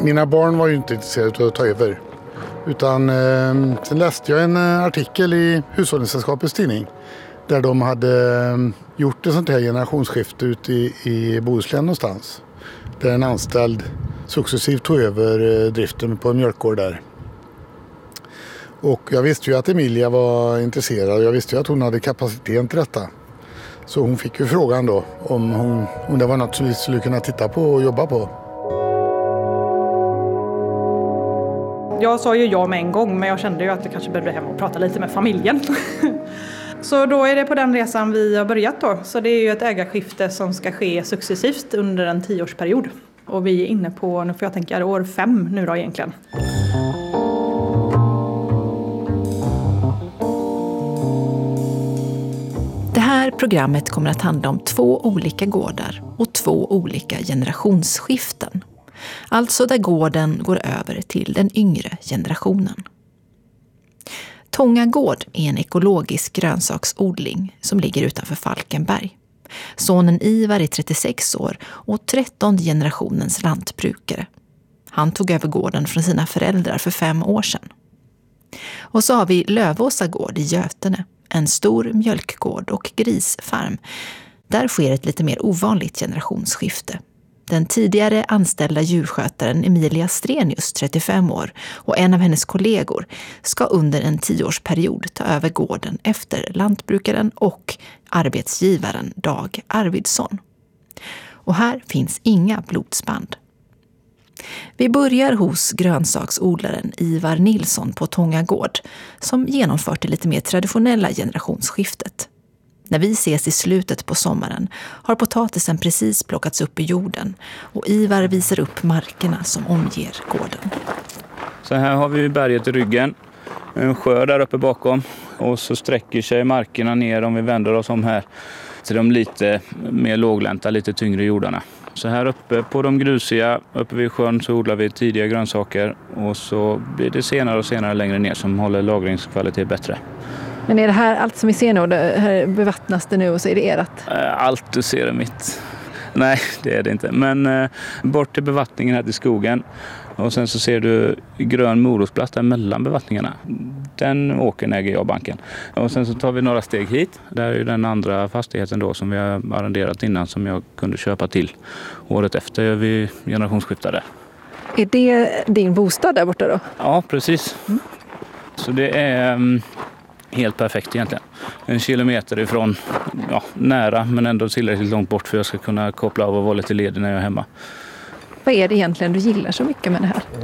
Mina barn var ju inte intresserade av att ta över. Utan sen läste jag en artikel i Hushållningssällskapets tidning där de hade gjort ett sånt här generationsskifte ute i Bohuslän någonstans. Där en anställd successivt tog över driften på en mjölkgård där. Och jag visste ju att Emilia var intresserad och jag visste ju att hon hade kapaciteten till detta. Så hon fick ju frågan då om det var något som vi skulle kunna titta på och jobba på. Jag sa ju ja med en gång, men jag kände ju att jag kanske behövde hem och prata lite med familjen. Så då är det på den resan vi har börjat då. Så det är ju ett ägarskifte som ska ske successivt under en 10-årsperiod. Och vi är inne på, nu får jag tänka, år 5 nu då egentligen. Det här programmet kommer att handla om 2 olika gårdar och 2 olika generationsskiften. Alltså där gården går över till den yngre generationen. Tånga gård är en ekologisk grönsaksodling som ligger utanför Falkenberg. Sonen Ivar är 36 år och 13:e generationens lantbrukare. Han tog över gården från sina föräldrar för 5 år sedan. Och så har vi Lövåsa gård i Götene, en stor mjölkgård och grisfarm. Där sker ett lite mer ovanligt generationsskifte. Den tidigare anställda djurskötaren Emilia Strenius, 35 år, och en av hennes kollegor ska under en 10-årsperiod ta över gården efter lantbrukaren och arbetsgivaren Dag Arvidsson. Och här finns inga blodsband. Vi börjar hos grönsaksodlaren Ivar Nilsson på Tånga gård som genomfört det lite mer traditionella generationsskiftet. När vi ses i slutet på sommaren har potatisen precis plockats upp i jorden och Ivar visar upp markerna som omger gården. Så här har vi berget i ryggen, en sjö där uppe bakom och så sträcker sig markerna ner om vi vänder oss om här till de lite mer låglänta, lite tyngre jordarna. Så här uppe på de grusiga, uppe vid sjön så odlar vi tidiga grönsaker och så blir det senare och senare längre ner som håller lagringskvalitet bättre. Men är det här allt som vi ser nu? Det här bevattnas det nu och så är det erat? Allt du ser är mitt. Nej, det är det inte. Men bort till bevattningen här till skogen. Och sen så ser du grön morotsplats där mellan bevattningarna. Den åkern äger jag banken. Och sen så tar vi några steg hit. Där är ju den andra fastigheten då som vi har arrenderat innan som jag kunde köpa till. Året efter vi generationsskiftade. Är det din bostad där borta då? Ja, precis. Så det är helt perfekt egentligen. 1 kilometer ifrån, nära men ändå tillräckligt långt bort för att jag ska kunna koppla av och vara lite ledig när jag är hemma. Vad är det egentligen du gillar så mycket med det här?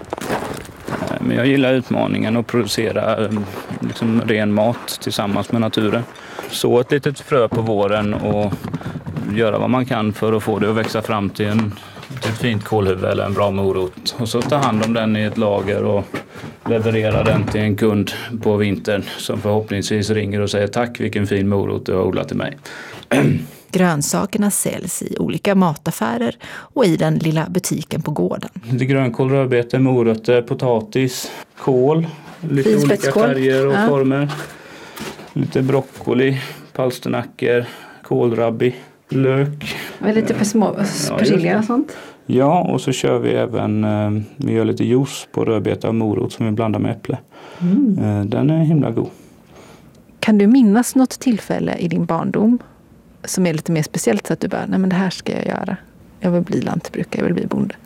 Men jag gillar utmaningen att producera ren mat tillsammans med naturen. Så ett litet frö på våren och göra vad man kan för att få det att växa fram till ett fint kålhuvud eller en bra morot. Och så ta hand om den i ett lager och leverera den till en kund på vintern som förhoppningsvis ringer och säger tack vilken fin morot du har odlat till mig. Grönsakerna säljs i olika mataffärer och i den lilla butiken på gården. Lite grönkål, rödbetor, morötter, potatis, kål, lite olika färger och former. Lite broccoli, palsternackor, kålrabbi, lök. Lite små persilja och sånt. Ja, och så kör vi även, vi gör lite juice på rödbetor och morot som vi blandar med äpple. Den är himla god. Kan du minnas något tillfälle i din barndom som är lite mer speciellt så att du bara, nej men det här ska jag göra. Jag vill bli lantbrukare, jag vill bli bonde.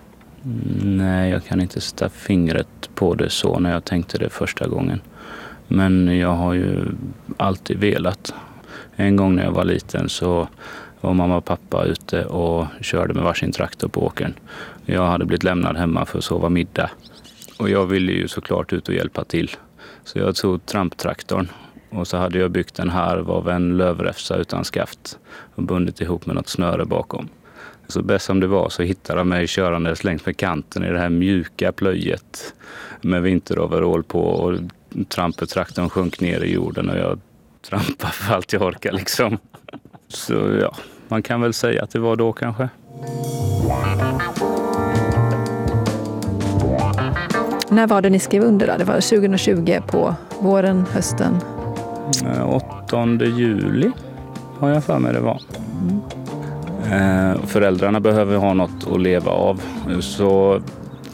Nej, jag kan inte sätta fingret på det så när jag tänkte det första gången. Men jag har ju alltid velat. En gång när jag var liten så var mamma och pappa ute och körde med varsin traktor på åkern. Jag hade blivit lämnad hemma för att sova middag. Och jag ville ju såklart ut och hjälpa till. Så jag tog tramptraktorn. Och så hade jag byggt en harv av en lövräfsa utan skaft och bundit ihop med något snöre bakom. Så bäst som det var så hittade jag mig körandes längs med kanten i det här mjuka plöjet med vinteroverall på och trampetraktorn sjönk ner i jorden och jag trampade för allt jag orkar liksom. Så ja, man kan väl säga att det var då kanske. När var det ni skrev under då? Det var 2020 på våren, hösten? 8 juli har jag för mig det var. Föräldrarna behöver ha något att leva av. Så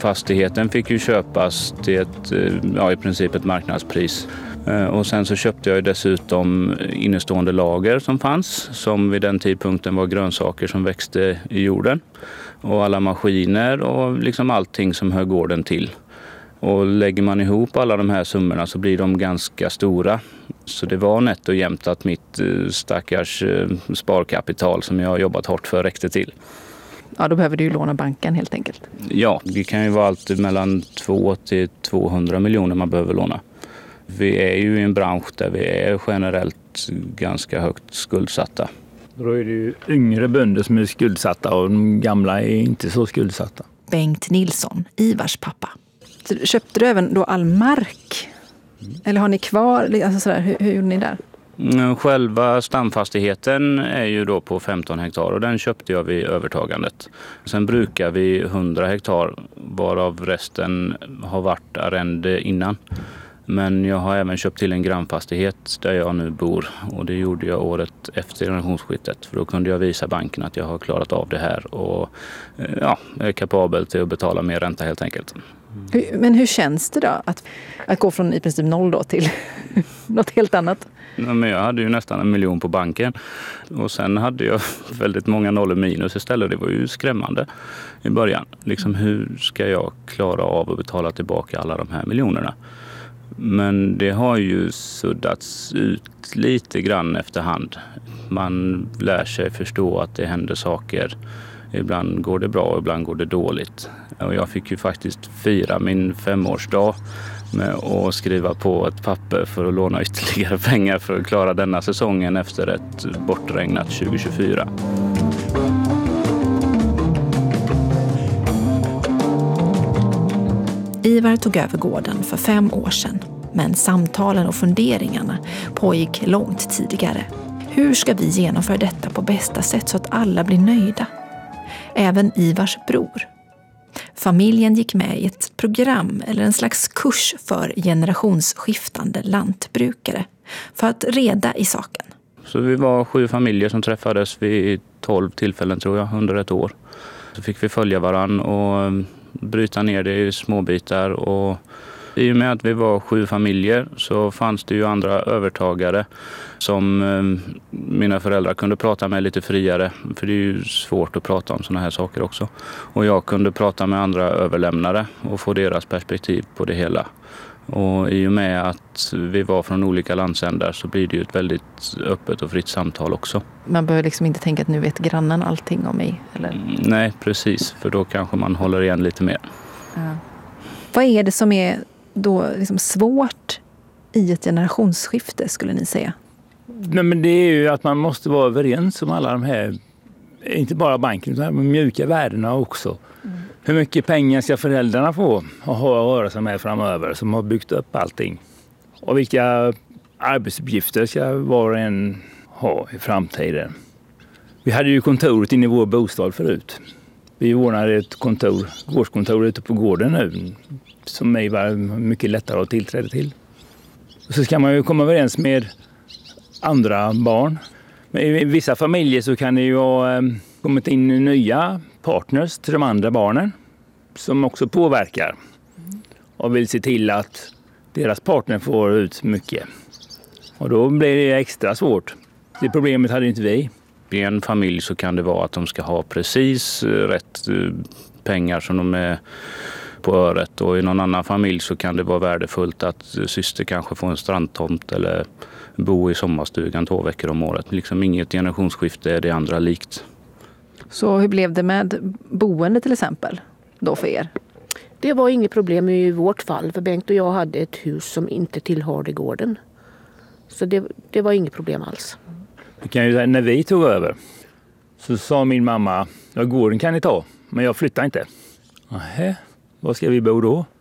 Fastigheten fick ju köpas till i princip ett marknadspris. Och sen så köpte jag dessutom innestående lager som fanns, som vid den tidpunkten var grönsaker som växte i jorden. Och alla maskiner och liksom allting som hör gården till. Och lägger man ihop alla de här summorna så blir de ganska stora. Så det var nätt och jämnt att mitt stackars sparkapital som jag har jobbat hårt för räckte till. Ja, då behöver du ju låna banken helt enkelt. Ja, det kan ju vara allt mellan 2 till 200 miljoner man behöver låna. Vi är ju i en bransch där vi är generellt ganska högt skuldsatta. Då är det ju yngre bönder som är skuldsatta och de gamla är inte så skuldsatta. Bengt Nilsson, Ivars pappa. Så köpte du även då all mark? Eller har ni kvar? Alltså sådär, hur gjorde ni där? Själva stamfastigheten är ju då på 15 hektar och den köpte jag vid övertagandet. Sen brukar vi 100 hektar varav resten har varit arrende innan. Men jag har även köpt till en grannfastighet där jag nu bor och det gjorde jag året efter generationsskiftet. För då kunde jag visa banken att jag har klarat av det här och är kapabel till att betala mer ränta helt enkelt. Men hur känns det då att gå från i princip 0 då till något helt annat? Ja, men jag hade ju nästan 1 miljon på banken och sen hade jag väldigt många nollor minus istället. Det var ju skrämmande i början. Liksom, hur ska jag klara av att betala tillbaka alla de här miljonerna? Men det har ju suddats ut lite grann efterhand. Man lär sig förstå att det händer saker. Ibland går det bra och ibland går det dåligt. Och jag fick ju faktiskt fira min 5-årsdag med att skriva på ett papper för att låna ytterligare pengar för att klara denna säsongen efter ett bortregnat 2024. Ivar tog över gården för 5 år sedan, men samtalen och funderingarna pågick långt tidigare. Hur ska vi genomföra detta på bästa sätt så att alla blir nöjda? Även Ivars bror. Familjen gick med i ett program eller en slags kurs för generationsskiftande lantbrukare för att reda i saken. Så vi var 7 familjer som träffades vid 12 tillfällen tror jag under ett år. Så fick vi följa varann och bryta ner det i små bitar och i och med att vi var 7 familjer så fanns det ju andra övertagare som mina föräldrar kunde prata med lite friare, för det är ju svårt att prata om såna här saker också. Och jag kunde prata med andra överlämnare och få deras perspektiv på det hela. Och i och med att vi var från olika landsändar så blir det ju ett väldigt öppet och fritt samtal också. Man behöver liksom inte tänka att nu vet grannen allting om mig, eller? Nej, precis, för då kanske man håller igen lite mer. Ja. Vad är det som är då liksom svårt i ett generationsskifte, skulle ni säga? Nej, men det är ju att man måste vara överens om alla de här, inte bara banken utan de mjuka värdena också. Hur mycket pengar ska föräldrarna få och ha att röra sig med framöver som har byggt upp allting? Och vilka arbetsuppgifter ska var och en ha i framtiden? Vi hade ju kontoret inne i vår bostad förut. Vi ordnade ett gårdskontor ute på gården nu som mig var mycket lättare att tillträda till. Och så ska man ju komma överens med andra barn. Men i vissa familjer så kan det ju ha kommit in nya partners till de andra barnen som också påverkar och vill se till att deras partner får ut mycket. Och då blir det extra svårt. Det problemet hade inte vi. I en familj så kan det vara att de ska ha precis rätt pengar som de är på öret, och i någon annan familj så kan det vara värdefullt att syster kanske får en strandtomt eller bo i sommarstugan 2 veckor om året. Liksom inget generationsskifte är det andra likt. Så hur blev det med boende till exempel då för er? Det var inget problem i vårt fall, för Bengt och jag hade ett hus som inte tillhörde gården. Så det var inget problem alls. När vi tog över så sa min mamma, ja, gården kan ni ta, men jag flyttar inte. Nähä, var ska vi bo då?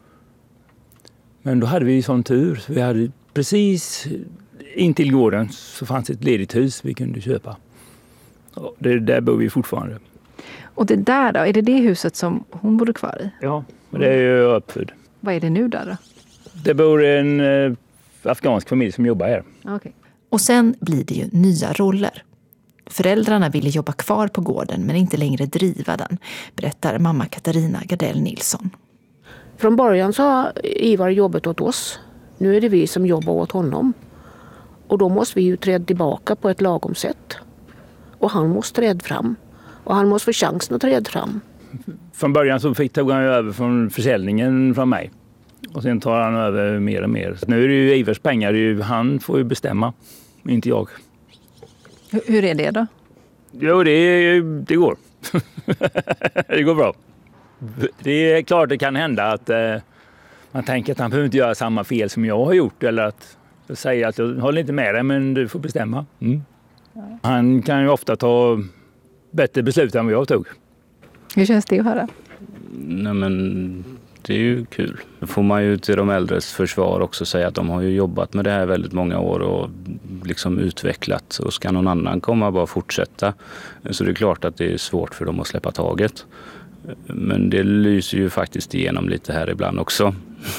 Men då hade vi sån tur, så vi hade precis intill gården så fanns ett ledigt hus vi kunde köpa. Och där bor vi fortfarande. Och det där då, är det huset som hon bodde kvar i? Ja, men det är ju uppfödd. Vad är det nu där då? Det bor en afghansk familj som jobbar här. Okay. Och sen blir det ju nya roller. Föräldrarna ville jobba kvar på gården men inte längre driva den, berättar mamma Katarina Gardell Nilsson. Från början så har Ivar jobbat åt oss. Nu är det vi som jobbar åt honom. Och då måste vi ju träda tillbaka på ett lagom sätt. Och han måste träda fram. Och han måste få chansen att träda fram. Från början så tog han över från försäljningen från mig. Och sen tar han över mer och mer. Nu är det ju Ivars pengar, han får ju bestämma, inte jag. Hur är det då? Jo, det går. Det går bra. Det är klart det kan hända att man tänker att han behöver inte göra samma fel som jag har gjort. Eller att jag säger att jag håller inte med dig, men du får bestämma. Mm. Ja. Han kan ju ofta ta bättre beslut än vad jag tog. Hur känns det att höra? Nej, men det är ju kul. Då får man ju till de äldres försvar också säga att de har ju jobbat med det här väldigt många år och liksom utvecklat. Och ska någon annan komma och bara fortsätta, så det är klart att det är svårt för dem att släppa taget. Men det lyser ju faktiskt igenom lite här ibland också.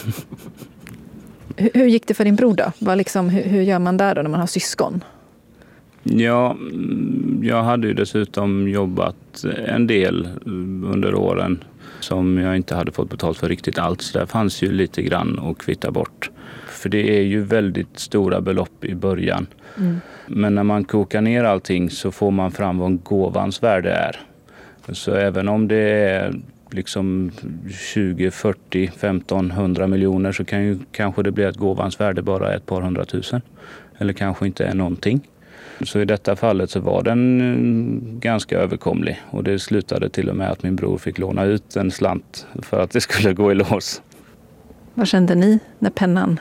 Hur gick det för din bror då? Hur gör man där då när man har syskon? Ja, jag hade ju dessutom jobbat en del under åren som jag inte hade fått betalt för riktigt allt. Så där fanns ju lite grann att kvitta bort. För det är ju väldigt stora belopp i början. Mm. Men när man kokar ner allting så får man fram vad gåvans värde är. Så även om det är liksom 20, 40, 15, 100 miljoner så kan ju kanske det bli att gåvans värde bara är ett par 100 000. Eller kanske inte är någonting. Så i detta fallet så var den ganska överkomlig. Och det slutade till och med att min bror fick låna ut en slant för att det skulle gå i lås. Vad kände ni när pennan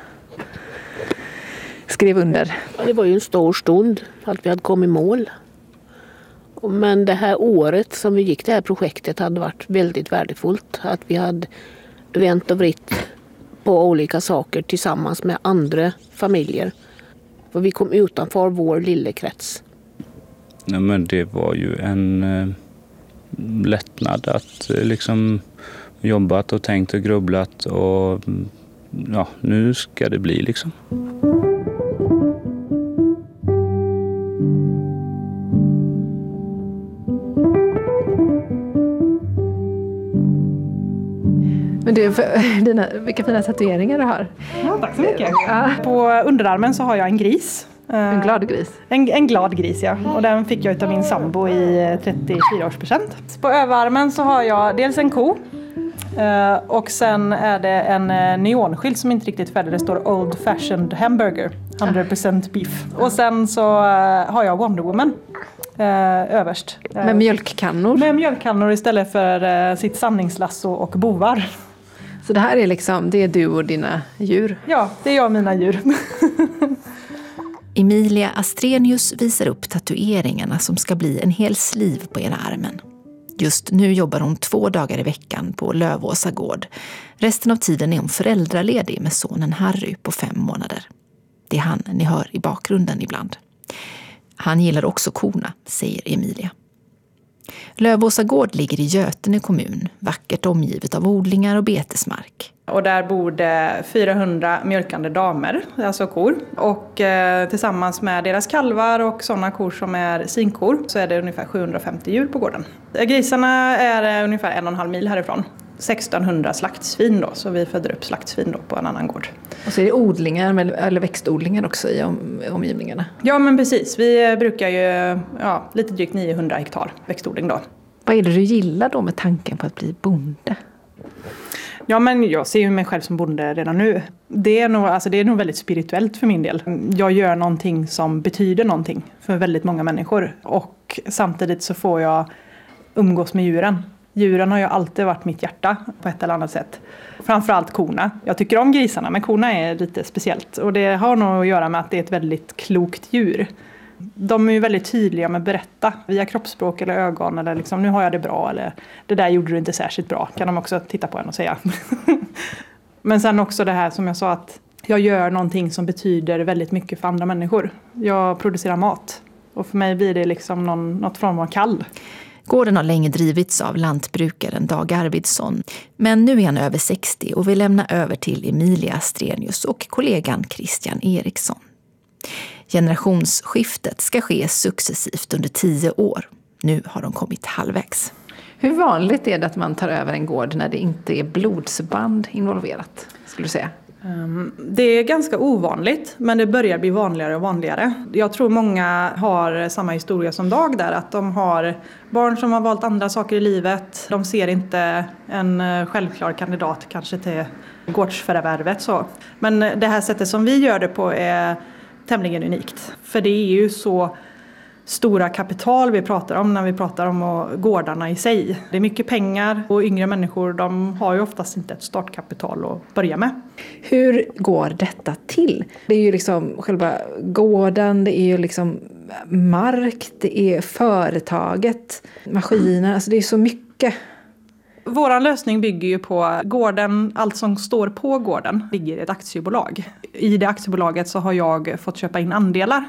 skrev under? Det var ju en stor stund att vi hade kommit i mål. Men det här året som vi gick det här projektet hade varit väldigt värdefullt. Att vi hade vänt och vritt på olika saker tillsammans med andra familjer. För vi kom utanför vår lilla krets. Ja, men det var ju en lättnad att liksom jobbat och tänkt och grubblat och ja, nu ska det bli liksom. Men vilka fina tatueringar du har. Ja, tack så mycket. Ja. På underarmen så har jag en gris. En glad gris? En glad gris, ja. Och den fick jag av min sambo i 34-årspresent. På överarmen så har jag dels en ko. Och sen är det en neonskylt som inte riktigt färdig. Det står Old Fashioned Hamburger, 100% beef. Och sen så har jag Wonder Woman överst. Med mjölkkannor? Med mjölkkannor istället för sitt sanningslasso och bovar. Så det här är det är du och dina djur? Ja, det är jag och mina djur. Emilia Astrenius visar upp tatueringarna som ska bli en hel sliv på ena armen. Just nu jobbar hon 2 dagar i veckan på Lövåsa gård. Resten av tiden är hon föräldraledig med sonen Harry på 5 månader. Det är han ni hör i bakgrunden ibland. Han gillar också korna, säger Emilia. Lövåsa gård ligger i Götene kommun, vackert omgivet av odlingar och betesmark. Och där bor det 400 mjölkande damer, alltså kor. Och tillsammans med deras kalvar och sådana kor som är sinkor så är det ungefär 750 djur på gården. Grisarna är ungefär 1,5 mil härifrån. 1600 slaktsvin då, så vi föder upp slaktsvin då på en annan gård. Och så är det odlingar eller växtodlingar också i omgivningarna? Ja, men precis. Vi brukar ju lite drygt 900 hektar växtodling då. Vad är det du gillar då med tanken på att bli bonde? Ja, men jag ser ju mig själv som bonde redan nu. Det är nog väldigt spirituellt för min del. Jag gör någonting som betyder någonting för väldigt många människor. Och samtidigt så får jag umgås med djuren. Djuren har ju alltid varit mitt hjärta på ett eller annat sätt. Framförallt korna. Jag tycker om grisarna, men korna är lite speciellt. Och det har nog att göra med att det är ett väldigt klokt djur. De är ju väldigt tydliga med att berätta via kroppsspråk eller ögon. Eller liksom, nu har jag det bra, eller det där gjorde du inte särskilt bra. Kan de också titta på en och säga. Men sen också det här som jag sa, att jag gör någonting som betyder väldigt mycket för andra människor. Jag producerar mat. Och för mig blir det liksom något form av kall. Gården har länge drivits av lantbrukaren Dag Arvidsson. Men nu är han över 60 och vill lämna över till Emilia Astrenius och kollegan Christian Eriksson. Generationsskiftet ska ske successivt under 10 år. Nu har de kommit halvvägs. Hur vanligt är det att man tar över en gård när det inte är blodsband involverat, skulle du säga? Det är ganska ovanligt, men det börjar bli vanligare och vanligare. Jag tror många har samma historia som Dag där, att de har barn som har valt andra saker i livet. De ser inte en självklar kandidat kanske till gårdsförvärvet. Så. Men det här sättet som vi gör det på är tämligen unikt. För det är ju så stora kapital vi pratar om när vi pratar om gårdarna i sig. Det är mycket pengar och yngre människor, de har ju oftast inte ett startkapital att börja med. Hur går detta till? Det är ju liksom själva gården, det är ju liksom mark, det är företaget, maskiner, alltså det är så mycket. Vår lösning bygger ju på gården, allt som står på gården ligger i ett aktiebolag. I det aktiebolaget så har jag fått köpa in andelar.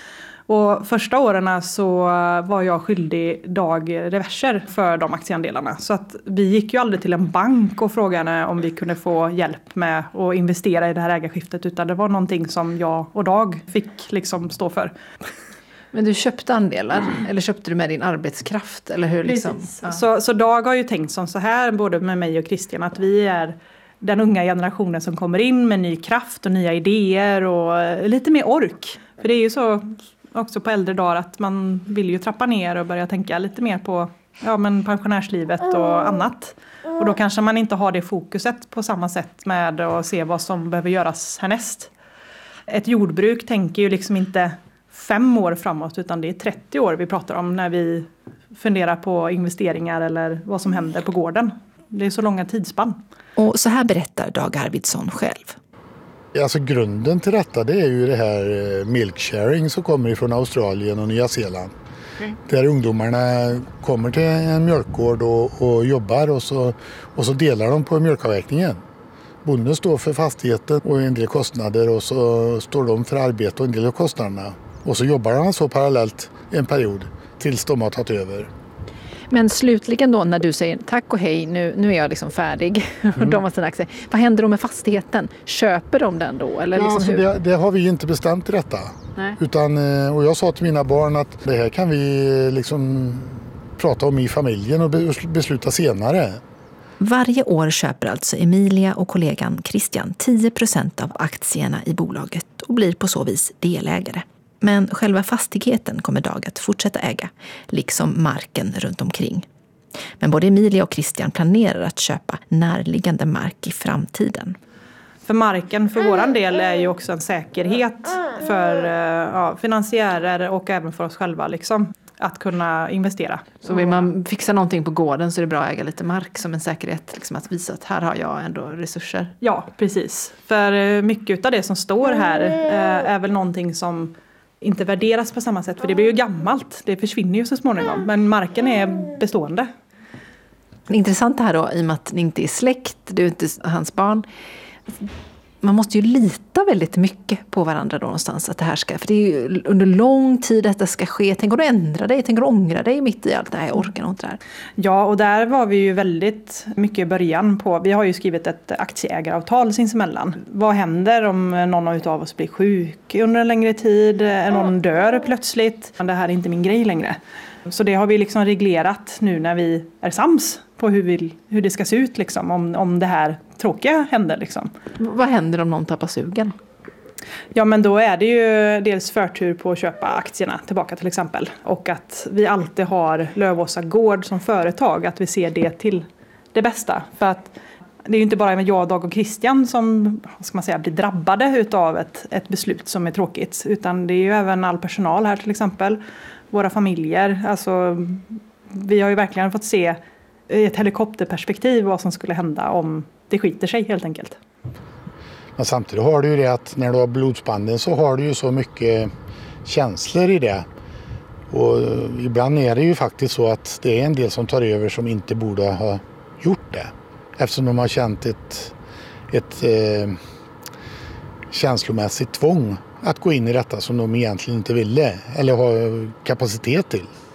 Och första åren så var jag skyldig Dag reverser för de aktieandelarna. Så att vi gick ju aldrig till en bank och frågade om vi kunde få hjälp med att investera i det här ägarskiftet. Utan det var någonting som jag och Dag fick liksom stå för. Men du köpte andelar eller köpte du med din arbetskraft? Eller hur liksom? Ja. Så Dag har ju tänkt som så här, både med mig och Christian, att vi är den unga generationen som kommer in med ny kraft och nya idéer och lite mer ork. För det är ju så också på äldre dagar att man vill ju trappa ner och börja tänka lite mer på pensionärslivet och annat. Och då kanske man inte har det fokuset på samma sätt med att se vad som behöver göras härnäst. Ett jordbruk tänker ju liksom inte 5 år framåt, utan det är 30 år vi pratar om när vi funderar på investeringar eller vad som händer på gården. Det är så långa tidsspann. Och så här berättar Dag Arvidsson själv. Alltså grunden till detta, det är ju det här milksharing som kommer ifrån Australien och Nya Zeeland. Där ungdomarna kommer till en mjölkgård och jobbar och så delar de på mjölkavverkningen. Bonden står för fastigheten och en del kostnader och så står de för arbete och en del av kostnaderna. Och så jobbar han så parallellt en period tills de har tagit över. Men slutligen då när du säger tack och hej, nu är jag liksom färdig och de har sina aktier. Vad händer då med fastigheten? Köper de den då? Eller liksom alltså det har vi inte bestämt i detta. Nej. Och jag sa till mina barn att det här kan vi liksom prata om i familjen och besluta senare. Varje år köper alltså Emilia och kollegan Christian 10% av aktierna i bolaget och blir på så vis delägare. Men själva fastigheten kommer Dag att fortsätta äga, liksom marken runt omkring. Men både Emilia och Christian planerar att köpa närliggande mark i framtiden. För marken för våran del är ju också en säkerhet för finansiärer och även för oss själva liksom, att kunna investera. Så vill man fixa någonting på gården så är det bra att äga lite mark som en säkerhet. Liksom att visa att här har jag ändå resurser. Ja, precis. För mycket av det som står här är väl någonting som inte värderas på samma sätt. För det blir ju gammalt. Det försvinner ju så småningom. Men marken är bestående. Det intressanta här då, i och med att ni inte är släkt, du är inte hans barn. Man måste ju lita väldigt mycket på varandra då någonstans. Att det här ska, för det är ju under lång tid detta ska ske. Tänker du ändra dig? Tänker du ångra dig mitt i allt det här? Jag orkar nog inte det här. Ja, och där var vi ju väldigt mycket i början på. Vi har ju skrivit ett aktieägaravtal sinsemellan. Vad händer om någon av oss blir sjuk under en längre tid? Någon dör plötsligt? Det här är inte min grej längre. Så det har vi liksom reglerat nu när vi är sams på hur det ska se ut liksom, om det här tråkiga händer. Liksom. Vad händer om någon tappar sugen? Ja, men då är det ju dels förtur på att köpa aktierna tillbaka till exempel. Och att vi alltid har Lövåsa gård som företag, att vi ser det till det bästa. För att det är ju inte bara jag, Dag och Christian som ska man säga, blir drabbade utav ett beslut som är tråkigt. Utan det är ju även all personal här till exempel. Våra familjer. Alltså, vi har ju verkligen fått se i ett helikopterperspektiv vad som skulle hända om det skiter sig helt enkelt. Men samtidigt har du ju det att när du har blodsbanden så har du ju så mycket känslor i det. Och ibland är det ju faktiskt så att det är en del som tar över som inte borde ha gjort det. Eftersom de har känt ett känslomässigt tvång att gå in i detta som de egentligen inte ville eller har kapacitet till.